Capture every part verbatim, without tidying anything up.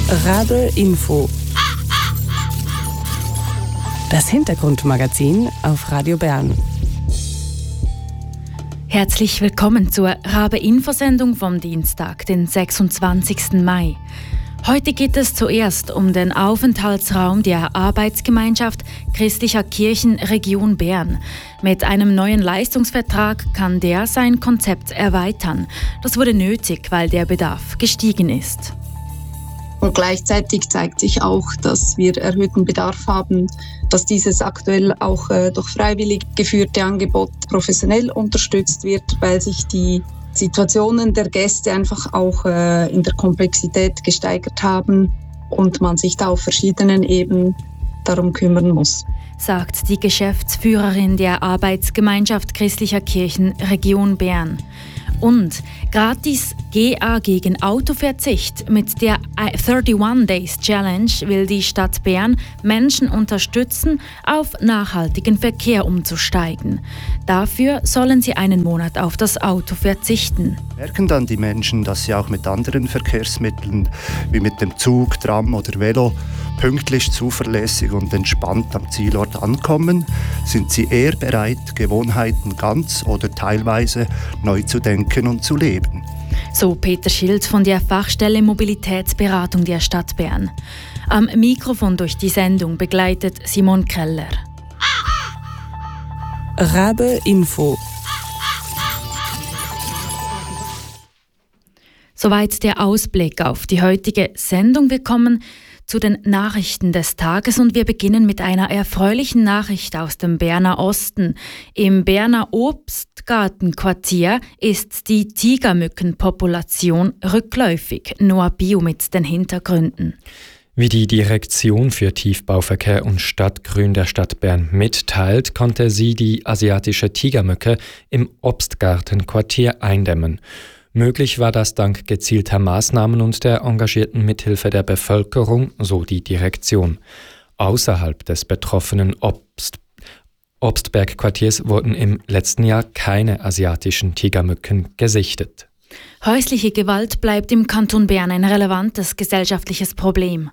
Rabe Info. Das Hintergrundmagazin auf Radio Bern. Herzlich willkommen zur Rabe-Info-Sendung vom Dienstag, den sechsundzwanzigsten Mai. Heute geht es zuerst um den Aufenthaltsraum der Arbeitsgemeinschaft christlicher Kirchen Region Bern. Mit einem neuen Leistungsvertrag kann der sein Konzept erweitern. Das wurde nötig, weil der Bedarf gestiegen ist. Und gleichzeitig zeigt sich auch, dass wir erhöhten Bedarf haben, dass dieses aktuell auch äh, durch freiwillig geführte Angebot professionell unterstützt wird, weil sich die Situationen der Gäste einfach auch äh, in der Komplexität gesteigert haben und man sich da auf verschiedenen Ebenen darum kümmern muss. Sagt die Geschäftsführerin der Arbeitsgemeinschaft christlicher Kirchen Region Bern. Und gratis G A gegen Autoverzicht. Mit der einunddreißig Days Challenge will die Stadt Bern Menschen unterstützen, auf nachhaltigen Verkehr umzusteigen. Dafür sollen sie einen Monat auf das Auto verzichten. Merken dann die Menschen, dass sie auch mit anderen Verkehrsmitteln wie mit dem Zug, Tram oder Velo pünktlich, zuverlässig und entspannt am Zielort ankommen, sind sie eher bereit, Gewohnheiten ganz oder teilweise neu zu denken und zu leben. So Peter Schild von der Fachstelle Mobilitätsberatung der Stadt Bern. Am Mikrofon durch die Sendung begleitet Simon Keller. Rabe Info. Soweit der Ausblick auf die heutige Sendung. Wir kommen zu den Nachrichten des Tages und wir beginnen mit einer erfreulichen Nachricht aus dem Berner Osten. Im Berner Obstgartenquartier ist die Tigermückenpopulation rückläufig. Noah Bio mit den Hintergründen. Wie die Direktion für Tiefbauverkehr und Stadtgrün der Stadt Bern mitteilt, konnte sie die asiatische Tigermücke im Obstgartenquartier eindämmen. Möglich war das dank gezielter Maßnahmen und der engagierten Mithilfe der Bevölkerung, so die Direktion. Außerhalb des betroffenen Obst- Obstbergquartiers wurden im letzten Jahr keine asiatischen Tigermücken gesichtet. Häusliche Gewalt bleibt im Kanton Bern ein relevantes gesellschaftliches Problem.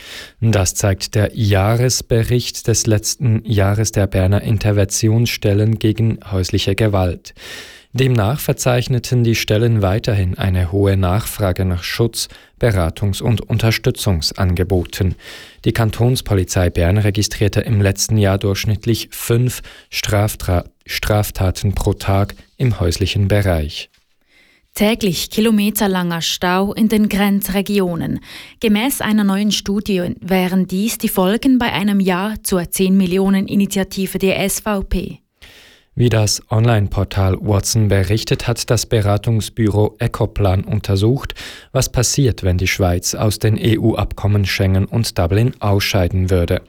Das zeigt der Jahresbericht des letzten Jahres der Berner Interventionsstellen gegen häusliche Gewalt. Demnach verzeichneten die Stellen weiterhin eine hohe Nachfrage nach Schutz-, Beratungs- und Unterstützungsangeboten. Die Kantonspolizei Bern registrierte im letzten Jahr durchschnittlich fünf Straftra- Straftaten pro Tag im häuslichen Bereich. Täglich kilometerlanger Stau in den Grenzregionen. Gemäß einer neuen Studie wären dies die Folgen bei einem Ja zur zehn Millionen Initiative der S V P. Wie das Online-Portal Watson berichtet, hat das Beratungsbüro Ecoplan untersucht, was passiert, wenn die Schweiz aus den E U-Abkommen Schengen und Dublin ausscheiden würde.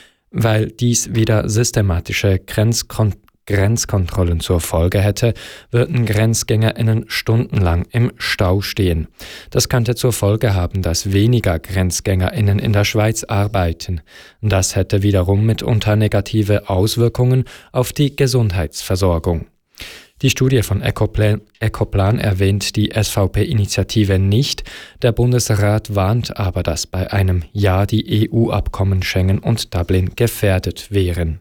Weil dies wieder systematische Grenzkon- Grenzkontrollen zur Folge hätte, würden GrenzgängerInnen stundenlang im Stau stehen. Das könnte zur Folge haben, dass weniger GrenzgängerInnen in der Schweiz arbeiten. Das hätte wiederum mitunter negative Auswirkungen auf die Gesundheitsversorgung. Die Studie von Ecoplan, Ecoplan erwähnt die S V P-Initiative nicht. Der Bundesrat warnt aber, dass bei einem Ja die E U-Abkommen Schengen und Dublin gefährdet wären.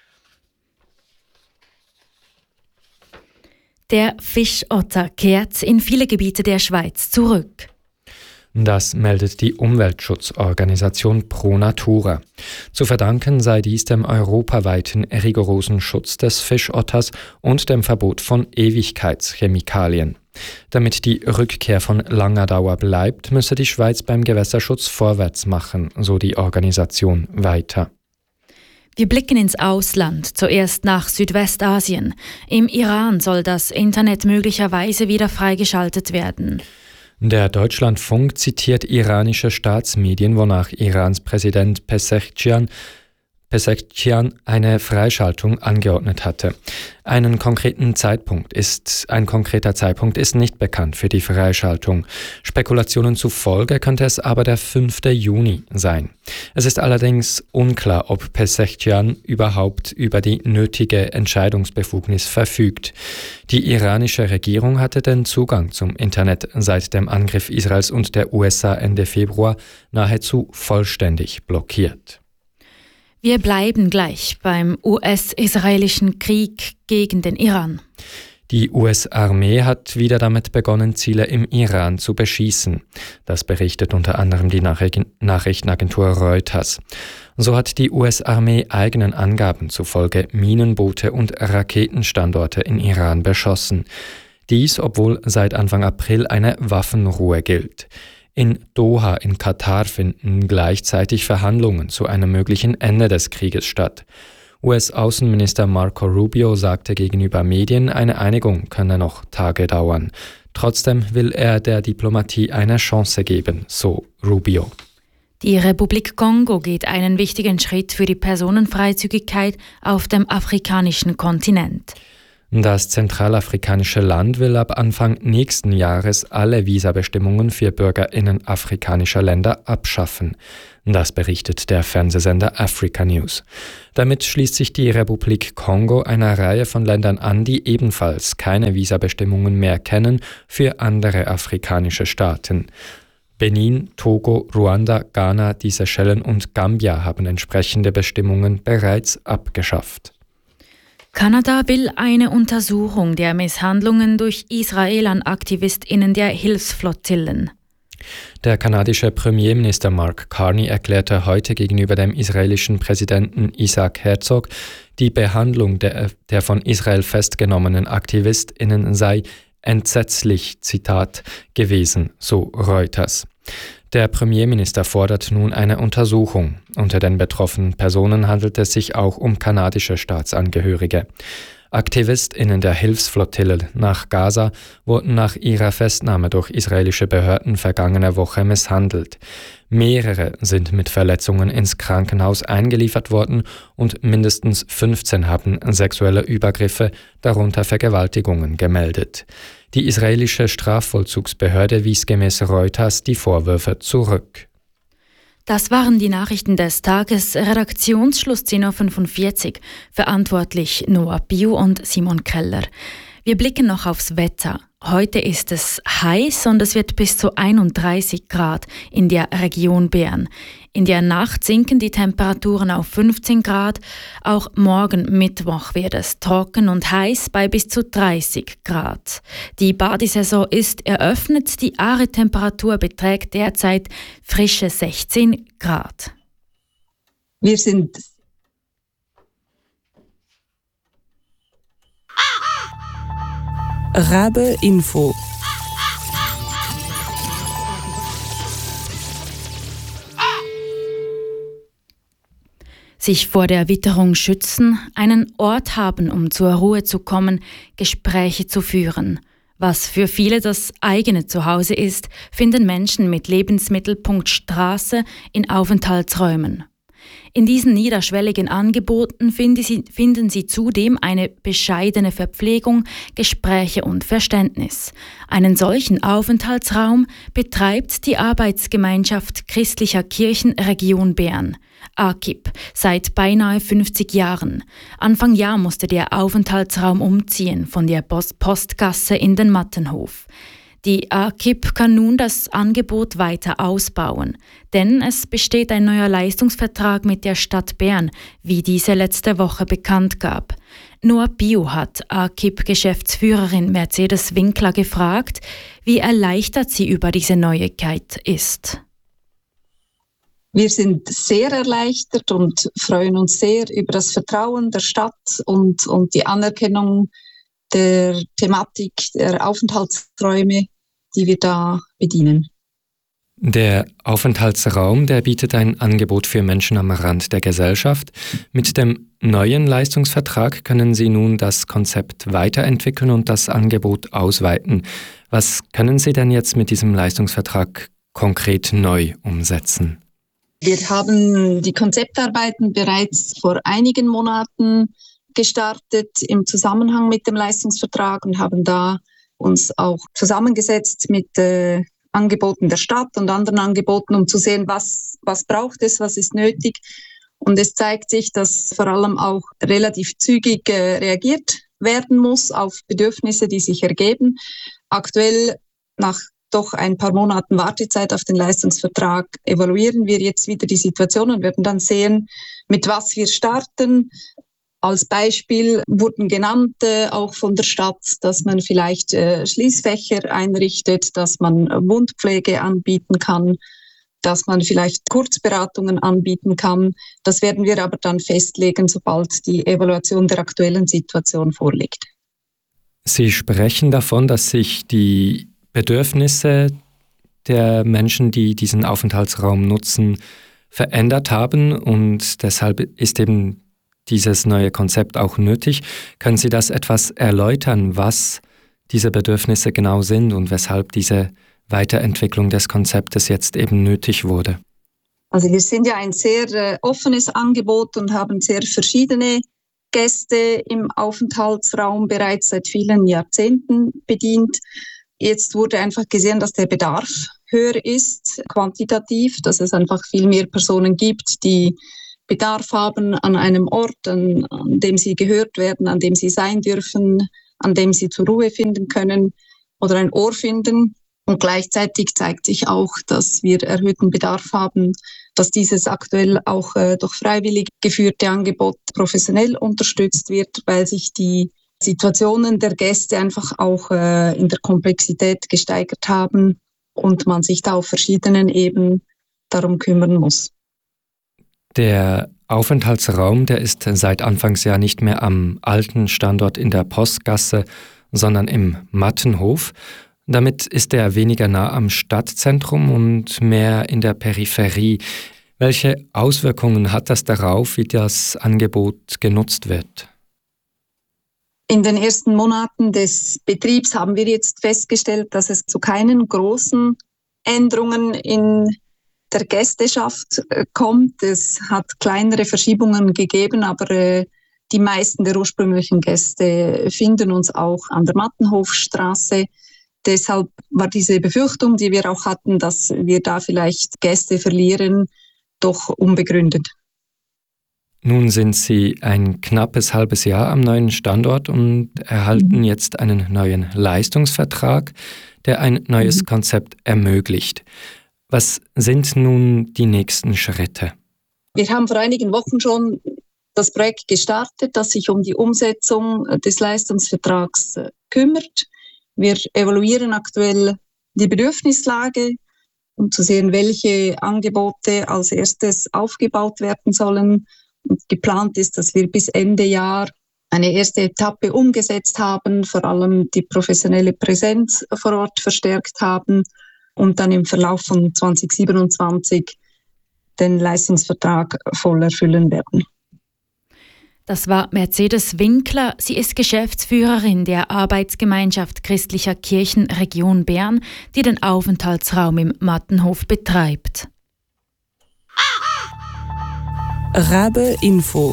Der Fischotter kehrt in viele Gebiete der Schweiz zurück. Das meldet die Umweltschutzorganisation Pro Natura. Zu verdanken sei dies dem europaweiten rigorosen Schutz des Fischotters und dem Verbot von Ewigkeitschemikalien. Damit die Rückkehr von langer Dauer bleibt, müsse die Schweiz beim Gewässerschutz vorwärts machen, so die Organisation weiter. Wir blicken ins Ausland, zuerst nach Südwestasien. Im Iran soll das Internet möglicherweise wieder freigeschaltet werden. Der Deutschlandfunk zitiert iranische Staatsmedien, wonach Irans Präsident Pezeshkian Pezeshkian eine Freischaltung angeordnet hatte. Einen konkreten Zeitpunkt ist, ein konkreter Zeitpunkt ist nicht bekannt für die Freischaltung. Spekulationen zufolge könnte es aber der fünfte Juni sein. Es ist allerdings unklar, ob Pezeshkian überhaupt über die nötige Entscheidungsbefugnis verfügt. Die iranische Regierung hatte den Zugang zum Internet seit dem Angriff Israels und der U S A Ende Februar nahezu vollständig blockiert. Wir bleiben gleich beim U S-israelischen Krieg gegen den Iran. Die U S-Armee hat wieder damit begonnen, Ziele im Iran zu beschießen. Das berichtet unter anderem die Nachrichtenagentur Reuters. So hat die U S-Armee eigenen Angaben zufolge Minenboote und Raketenstandorte in Iran beschossen. Dies, obwohl seit Anfang April eine Waffenruhe gilt. In Doha in Katar finden gleichzeitig Verhandlungen zu einem möglichen Ende des Krieges statt. U S-Außenminister Marco Rubio sagte gegenüber Medien, eine Einigung könne noch Tage dauern. Trotzdem will er der Diplomatie eine Chance geben, so Rubio. Die Republik Kongo geht einen wichtigen Schritt für die Personenfreizügigkeit auf dem afrikanischen Kontinent. Das zentralafrikanische Land will ab Anfang nächsten Jahres alle Visabestimmungen für BürgerInnen afrikanischer Länder abschaffen. Das berichtet der Fernsehsender Africa News. Damit schließt sich die Republik Kongo einer Reihe von Ländern an, die ebenfalls keine Visabestimmungen mehr kennen für andere afrikanische Staaten. Benin, Togo, Ruanda, Ghana, die Seychellen und Gambia haben entsprechende Bestimmungen bereits abgeschafft. Kanada will eine Untersuchung der Misshandlungen durch Israel an AktivistInnen der Hilfsflottillen. Der kanadische Premierminister Mark Carney erklärte heute gegenüber dem israelischen Präsidenten Isaac Herzog, die Behandlung der, der von Israel festgenommenen AktivistInnen sei entsetzlich, Zitat, gewesen, so Reuters. Der Premierminister fordert nun eine Untersuchung. Unter den betroffenen Personen handelt es sich auch um kanadische Staatsangehörige. AktivistInnen der Hilfsflottille nach Gaza wurden nach ihrer Festnahme durch israelische Behörden vergangene Woche misshandelt. Mehrere sind mit Verletzungen ins Krankenhaus eingeliefert worden und mindestens fünfzehn haben sexuelle Übergriffe, darunter Vergewaltigungen, gemeldet. Die israelische Strafvollzugsbehörde wies gemäß Reuters die Vorwürfe zurück. Das waren die Nachrichten des Tages. Redaktionsschluss zehn Uhr fünfundvierzig. Verantwortlich Noah Biu und Simon Keller. Wir blicken noch aufs Wetter. Heute ist es heiß und es wird bis zu einunddreißig Grad in der Region Bern. In der Nacht sinken die Temperaturen auf fünfzehn Grad. Auch morgen Mittwoch wird es trocken und heiß bei bis zu dreißig Grad. Die Badesaison ist eröffnet. Die Aare-Temperatur beträgt derzeit frische sechzehn Grad. Wir sind Rabe Info. Sich vor der Witterung schützen, einen Ort haben, um zur Ruhe zu kommen, Gespräche zu führen. Was für viele das eigene Zuhause ist, finden Menschen mit Lebensmittelpunkt Straße in Aufenthaltsräumen. In diesen niederschwelligen Angeboten finden Sie, finden Sie zudem eine bescheidene Verpflegung, Gespräche und Verständnis. Einen solchen Aufenthaltsraum betreibt die Arbeitsgemeinschaft Christlicher Kirchen Region Bern, A K I P, seit beinahe fünfzig Jahren. Anfang Jahr musste der Aufenthaltsraum umziehen von der Post- Postgasse in den Mattenhof. Die A K I P kann nun das Angebot weiter ausbauen, denn es besteht ein neuer Leistungsvertrag mit der Stadt Bern, wie diese letzte Woche bekannt gab. Noah Biu hat A K I P-Geschäftsführerin Mercedes Winkler gefragt, wie erleichtert sie über diese Neuigkeit ist. Wir sind sehr erleichtert und freuen uns sehr über das Vertrauen der Stadt und, und die Anerkennung der Thematik der Aufenthaltsräume, die wir da bedienen. Der Aufenthaltsraum, der bietet ein Angebot für Menschen am Rand der Gesellschaft. Mit dem neuen Leistungsvertrag können Sie nun das Konzept weiterentwickeln und das Angebot ausweiten. Was können Sie denn jetzt mit diesem Leistungsvertrag konkret neu umsetzen? Wir haben die Konzeptarbeiten bereits vor einigen Monaten gestartet im Zusammenhang mit dem Leistungsvertrag und haben da uns auch zusammengesetzt mit äh, Angeboten der Stadt und anderen Angeboten, um zu sehen, was, was braucht es, was ist nötig. Und es zeigt sich, dass vor allem auch relativ zügig äh, reagiert werden muss auf Bedürfnisse, die sich ergeben. Aktuell, nach doch ein paar Monaten Wartezeit auf den Leistungsvertrag, evaluieren wir jetzt wieder die Situation und werden dann sehen, mit was wir starten. Als Beispiel wurden genannt, äh, auch von der Stadt, dass man vielleicht äh, Schließfächer einrichtet, dass man Wundpflege anbieten kann, dass man vielleicht Kurzberatungen anbieten kann. Das werden wir aber dann festlegen, sobald die Evaluation der aktuellen Situation vorliegt. Sie sprechen davon, dass sich die Bedürfnisse der Menschen, die diesen Aufenthaltsraum nutzen, verändert haben und deshalb ist eben dieses neue Konzept auch nötig. Können Sie das etwas erläutern, was diese Bedürfnisse genau sind und weshalb diese Weiterentwicklung des Konzeptes jetzt eben nötig wurde? Also wir sind ja ein sehr äh, offenes Angebot und haben sehr verschiedene Gäste im Aufenthaltsraum bereits seit vielen Jahrzehnten bedient. Jetzt wurde einfach gesehen, dass der Bedarf höher ist, quantitativ, dass es einfach viel mehr Personen gibt, die Bedarf haben an einem Ort, an, an dem sie gehört werden, an dem sie sein dürfen, an dem sie zur Ruhe finden können oder ein Ohr finden. Und gleichzeitig zeigt sich auch, dass wir erhöhten Bedarf haben, dass dieses aktuell auch äh, durch freiwillig geführte Angebot professionell unterstützt wird, weil sich die Situationen der Gäste einfach auch äh, in der Komplexität gesteigert haben und man sich da auf verschiedenen Ebenen darum kümmern muss. Der Aufenthaltsraum, der ist seit Anfangsjahr nicht mehr am alten Standort in der Postgasse, sondern im Mattenhof. Damit ist er weniger nah am Stadtzentrum und mehr in der Peripherie. Welche Auswirkungen hat das darauf, wie das Angebot genutzt wird? In den ersten Monaten des Betriebs haben wir jetzt festgestellt, dass es zu keinen großen Änderungen in der Gästeschaft kommt. Es hat kleinere Verschiebungen gegeben, aber äh, die meisten der ursprünglichen Gäste finden uns auch an der Mattenhofstraße. Deshalb war diese Befürchtung, die wir auch hatten, dass wir da vielleicht Gäste verlieren, doch unbegründet. Nun sind Sie ein knappes halbes Jahr am neuen Standort und erhalten mhm. jetzt einen neuen Leistungsvertrag, der ein neues mhm. Konzept ermöglicht. Was sind nun die nächsten Schritte? Wir haben vor einigen Wochen schon das Projekt gestartet, das sich um die Umsetzung des Leistungsvertrags kümmert. Wir evaluieren aktuell die Bedürfnislage, um zu sehen, welche Angebote als erstes aufgebaut werden sollen. Und geplant ist, dass wir bis Ende Jahr eine erste Etappe umgesetzt haben, vor allem die professionelle Präsenz vor Ort verstärkt haben und dann im Verlauf von zwanzig siebenundzwanzig den Leistungsvertrag voll erfüllen werden. Das war Mercedes Winkler. Sie ist Geschäftsführerin der Arbeitsgemeinschaft Christlicher Kirchen Region Bern, die den Aufenthaltsraum im Mattenhof betreibt. Rabe Info.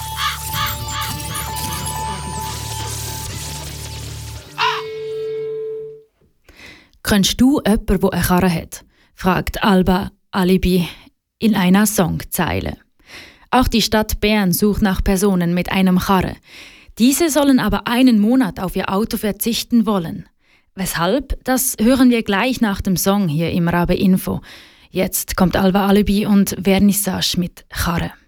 Kennst du jemanden, der eine Karre hat? Fragt Alba Alibi in einer Songzeile. Auch die Stadt Bern sucht nach Personen mit einem Karre. Diese sollen aber einen Monat auf ihr Auto verzichten wollen. Weshalb? Das hören wir gleich nach dem Song hier im Rabe Info. Jetzt kommt Alba Alibi und Vernissage mit Karre.